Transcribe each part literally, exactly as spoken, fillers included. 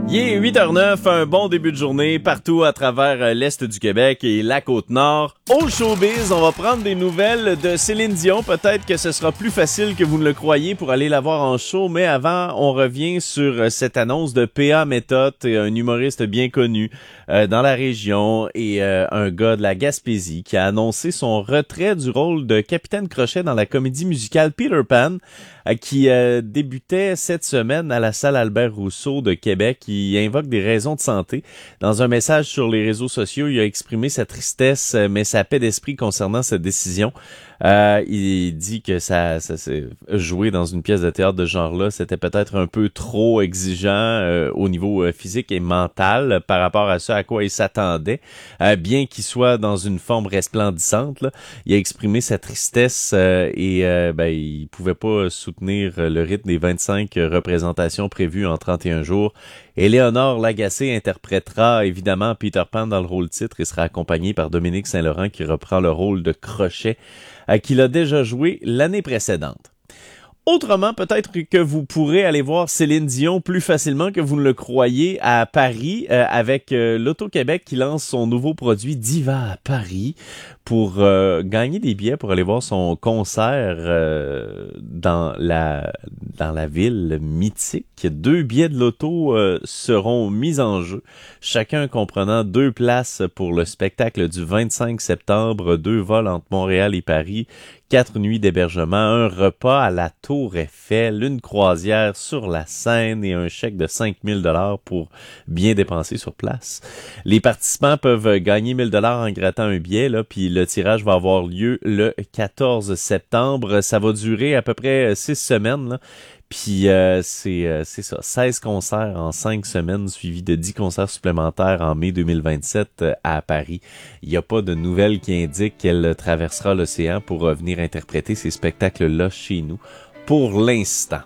Il est huit heures neuf, un bon début de journée partout à travers l'Est du Québec et la Côte-Nord. Au showbiz, on va prendre des nouvelles de Céline Dion. Peut-être que ce sera plus facile que vous ne le croyez pour aller la voir en show, mais avant, on revient sur cette annonce de P A Méthode, un humoriste bien connu euh, dans la région et euh, un gars de la Gaspésie qui a annoncé son retrait du rôle de Capitaine Crochet dans la comédie musicale Peter Pan, euh, qui euh, débutait cette semaine à la salle Albert Rousseau de Québec. Il invoque des raisons de santé. Dans un message sur les réseaux sociaux, il a exprimé sa tristesse, mais sa paix d'esprit concernant cette décision. Euh, il dit que ça, ça s'est joué dans une pièce de théâtre de ce genre-là, c'était peut-être un peu trop exigeant euh, au niveau euh, physique et mental par rapport à ce à quoi il s'attendait. Euh, bien qu'il soit dans une forme resplendissante, là, il a exprimé sa tristesse euh, et euh, ben, il pouvait pas soutenir le rythme des vingt-cinq représentations prévues en trente et un jours. Éléonore Lagacé interprétera évidemment Peter Pan dans le rôle titre et sera accompagnée par Dominique Saint-Laurent qui reprend le rôle de Crochet euh, qu'il a déjà joué l'année précédente. Autrement, peut-être que vous pourrez aller voir Céline Dion plus facilement que vous ne le croyez à Paris euh, avec euh, l'Auto-Québec qui lance son nouveau produit Diva à Paris pour euh, gagner des billets pour aller voir son concert euh, dans la dans la ville mythique. Deux billets de l'auto euh, seront mis en jeu, chacun comprenant deux places pour le spectacle du vingt-cinq septembre, deux vols entre Montréal et Paris, quatre nuits d'hébergement, un repas à la Tour Eiffel, une croisière sur la Seine et un chèque de cinq mille dollars pour bien dépenser sur place. Les participants peuvent gagner mille dollars en grattant un billet, là, puis le tirage va avoir lieu le quatorze septembre. Ça va durer à peu près six semaines, là. Puis euh, c'est euh, c'est ça, seize concerts en cinq semaines, suivis de dix concerts supplémentaires en mai deux mille vingt-sept euh, à Paris. Il n'y a pas de nouvelles qui indiquent qu'elle traversera l'océan pour revenir interpréter ces spectacles-là chez nous pour l'instant.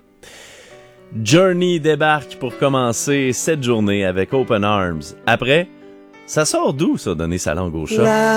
Journey débarque pour commencer cette journée avec Open Arms. Après, ça sort d'où ça, donner sa langue au chat?